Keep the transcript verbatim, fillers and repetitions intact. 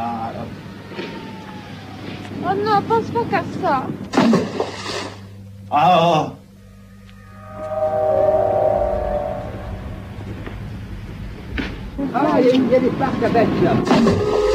Oh non, pense pas qu'à ça. Ah. Ah, il y, a- il y a des parcs à bêtes là.